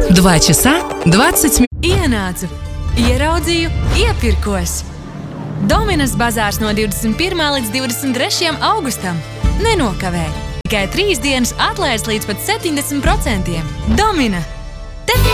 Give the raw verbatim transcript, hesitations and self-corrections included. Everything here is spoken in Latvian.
Два часа двадцать минут. Ienācu, ieraudzīju, iepirkos. Dominas bazārs no divdesmit pirmā līdz divdesmit trešajam augustam. Nenokavēj. Tikai trīs dienas atlaides līdz pat septiņdesmit procentiem. Domina!